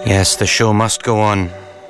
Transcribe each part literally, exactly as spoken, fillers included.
Yes, the show must go on.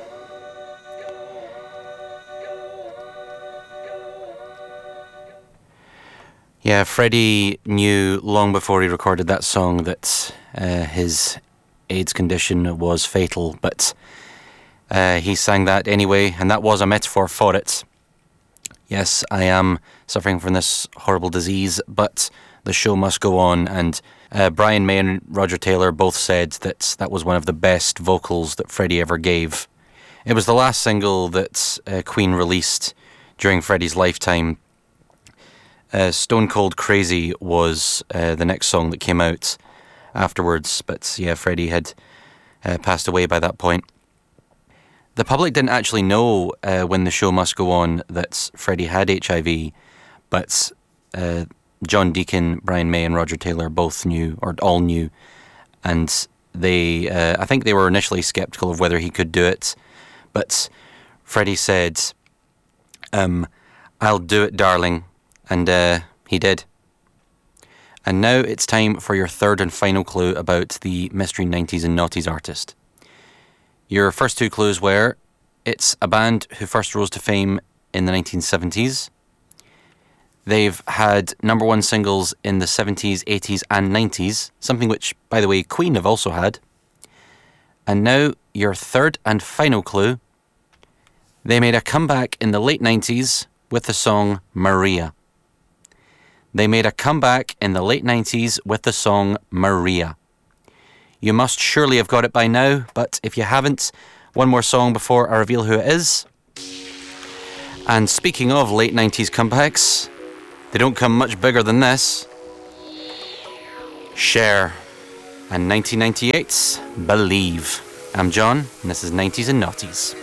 Yeah, Freddie knew long before he recorded that song that uh, his AIDS condition was fatal, but uh, he sang that anyway, and that was a metaphor for it. Yes, I am suffering from this horrible disease, but the show must go on, and uh, Brian May and Roger Taylor both said that that was one of the best vocals that Freddie ever gave. It was the last single that uh, Queen released during Freddie's lifetime. Uh, Stone Cold Crazy was uh, the next song that came out afterwards, but yeah, Freddie had uh, passed away by that point. The public didn't actually know uh, when the show must go on that Freddie had H I V, but uh, John Deacon, Brian May and Roger Taylor both knew, or all knew, and they, uh, I think they were initially sceptical of whether he could do it, but Freddie said, um, "I'll do it, darling," and uh, he did. And now it's time for your third and final clue about the Mystery nineties and Noughties artist. Your first two clues were, it's a band who first rose to fame in the nineteen seventies. They've had number one singles in the seventies, eighties and nineties, something which, by the way, Queen have also had. And now, your third and final clue. They made a comeback in the late nineties with the song Maria. They made a comeback in the late nineties with the song Maria. You must surely have got it by now, but if you haven't, one more song before I reveal who it is. And speaking of late nineties comebacks, they don't come much bigger than this. Cher and nineteen ninety-eight's Believe. I'm John, and this is nineties and Noughties.